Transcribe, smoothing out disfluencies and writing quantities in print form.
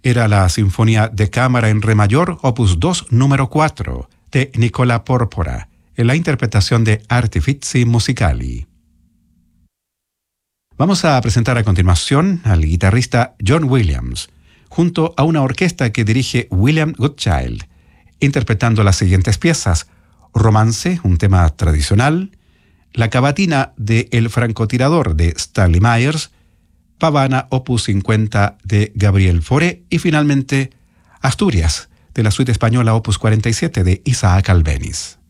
era la Sinfonía de Cámara en Re mayor, opus 2, número 4, de Nicola Porpora, en la interpretación de Artifici Musicali. Vamos a presentar a continuación al guitarrista John Williams, junto a una orquesta que dirige William Goodchild, interpretando las siguientes piezas: Romance, un tema tradicional; La cavatina de El francotirador de Stanley Myers; Pavana, opus 50 de Gabriel Fauré; y finalmente Asturias, de la suite española opus 47 de Isaac Albéniz.